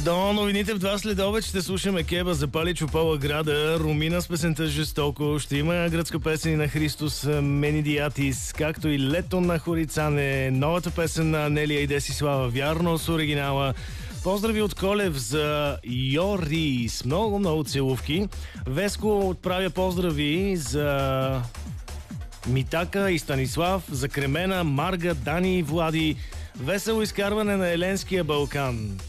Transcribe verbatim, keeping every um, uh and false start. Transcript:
До новините в два следобед ще слушаме Кеба запали чупала града, Румина с песента Жестоко, ще има гръцка песен на Христос Менидиатис, както и Лето на Хорицане, новата песен на Нелия и Десислава, вярно с оригинала. Поздрави от Колев за Йорис, много-много целувки. Веско отправя поздрави за Митака и Станислав, за Кремена, Марга, Дани и Влади. Весело изкарване на Еленския Балкан.